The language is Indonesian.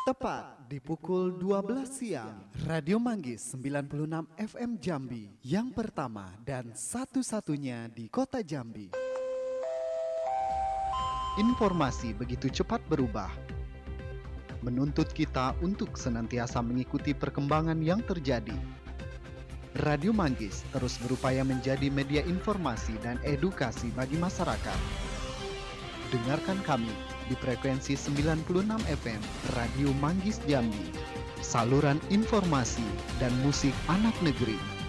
Tepat di pukul 12 siang, Radio Manggis 96 FM Jambi, yang pertama dan satu-satunya di kota Jambi. Informasi begitu cepat berubah, menuntut kita untuk senantiasa mengikuti perkembangan yang terjadi. Radio Manggis terus berupaya menjadi media informasi dan edukasi bagi masyarakat. Dengarkan kami di frekuensi 96 FM Radio Manggis Jambi, saluran informasi dan musik anak negeri.